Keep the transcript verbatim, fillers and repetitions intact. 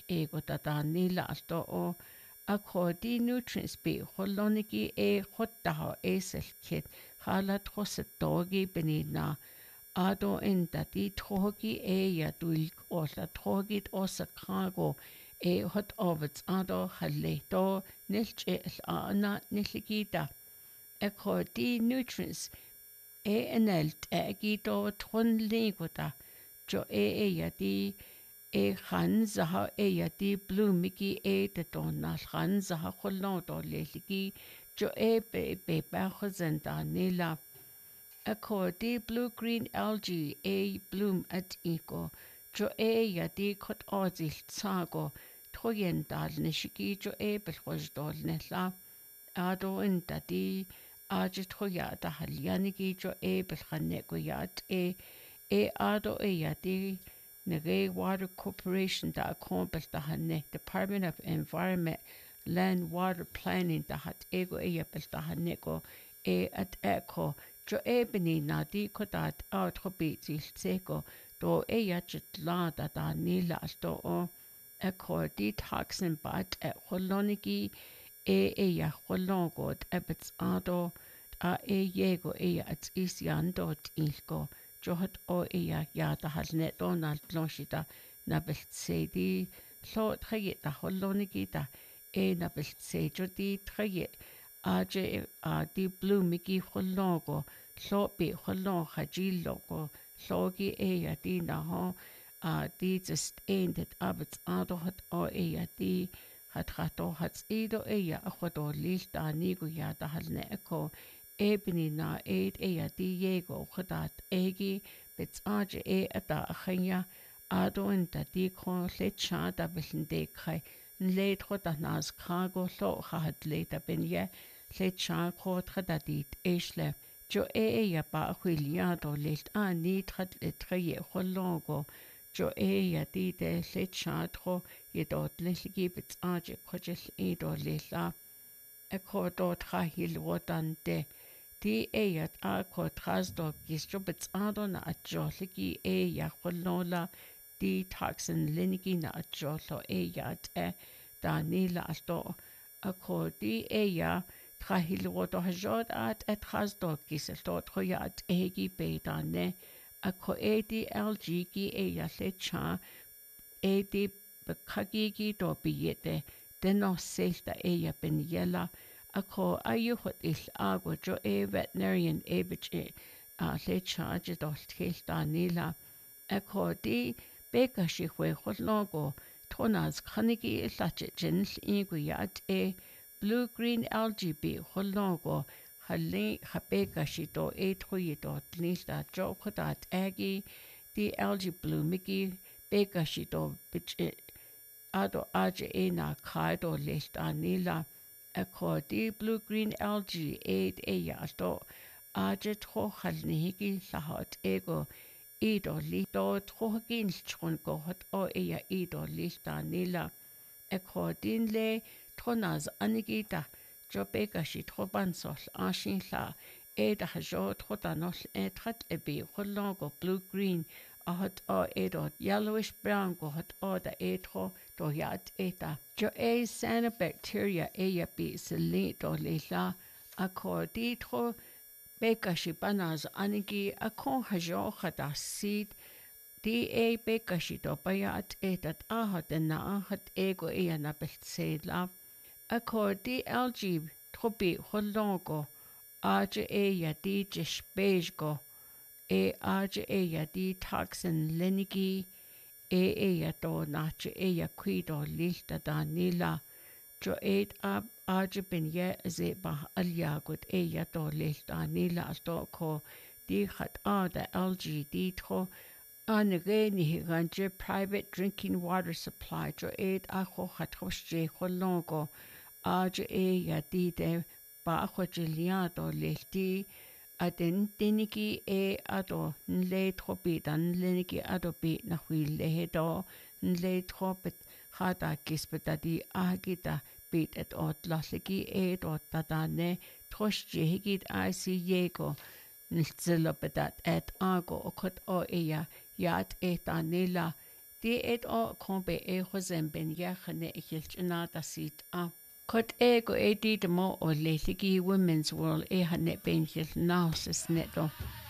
ego tatanila alto o akho di nutrients bi holoniki e khottaho e selkit halat khosettogi benina ado enda di trogi e ya duil ola trogit osakago e hot ovets ado haleto nilche ana niligita akho di nutrients e enelt e gido tron ligota jo e e ya di e khanza e ya di blumiki e de donna khanza kholodo leligi jo e be be ba khozenda nila akho di blue green algae e bloom at iko jo e ya di khot ozil tsago troyendal nishiki jo e belkhojdol nela ado inta di aje troya da halyanigi jo e belkhane go yat e e ado e ya di Nage Water Corporation da accomplished the Hane Department of Environment Land Water Planning da hat ego e yapel da hanego e at eco jo ebony na di kodat out hobiti seko do e yachet la da da nila sto o eco detoxin bat e holonigi e e ya holongot ebets ado a e yego e at isiando ilko Johot o ia ya da halne Donald Blanchita na beltsedi lo treye da holonigi da e na beltse jo di treye aje a di blumigi hologo lo be holon hajillogo logi e ya di na ho a di just ended abets ado hat o e ya di hat hato hat ido e ya achodo lista nigu ya da halne eko Ebony na eid e a di yego chodat egi bits aje e ata achenya ado in da di kon let cha da bilen de kai let chodat nas kago lo hat let da ben ye let cha khot khadadit eshle jo e e ya ba khwilia do let a ni trat le treye khologo jo e ya di de let cha tro ye dot legi bits aje khojel e do lela e ko dot khahil wodan de Di eat a ko trasdog gistobets ado na atjoligi e ya kholola di toxin linigi na atjolo e yat e da nila asto a ko di e ya trahilwodo hajod at et trasdog giselto troyat egi bedane a ko e di algigi e ya lecha e di bekagigi do biyete deno selta e ya ben yela Ako ayuhot il agua jo e veterinarian e biche a le charge dol tilta nila. Ako di beka shi hwe hotlogo tonas khanigi lache jinl igu yat e blue green algae bi hotlogo hale habeka shi do e troye do nilta jo kodat agi di algae blue miki beka shi do biche ado aje e na kaido lista nila. Ako di blue green algae aid e yato aje trochal nihigi lahot ego ido lito trochagin chon gohot o e ya ido lista nila Ako din le tronaz anigita jo bega shi troban sol ashin la e da jo trotanol e trat e bi holongo blue green a hot o edo yellowish brown go hot o da etro do yat eta jo e cyanobacteria e ya bi seli do lela a ko ditro beka shi banaz anigi a ko hajo khata seed di e beka shi do bayat etat a hot na hot ego e na beltsela a ko di algae trobi holongo aje e ya di jespejgo e aje e ya di toxin lenigi e e ya do nache e ya quido lilta da nila jo e ab aje bin ye ze ba alya gut e ya do lilta nila sto ko di khat a da algae di tro an re ni ganje private drinking water supply jo e a ko khat khosje kholongo aje e ya di de ba khojiliado lilti Aden dinigi e ado nle trobi dan lenigi ado bi na hui lehedo nle trobet hada gispetadi agita bit et ot lasligi e dot dadane troshje higit I C yego nilzilobedat et ago okot o eya yat et anila di et o kombe e hozen ben yachane ikilchina dasit a. Kot e go e di demo o le ligi Women's World e hane ben hil nausis neto.